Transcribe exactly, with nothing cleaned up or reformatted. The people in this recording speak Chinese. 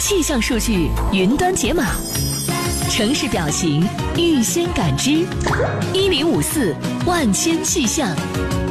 气象数据云端解码，城市表情预先感知，一零五四万千气象。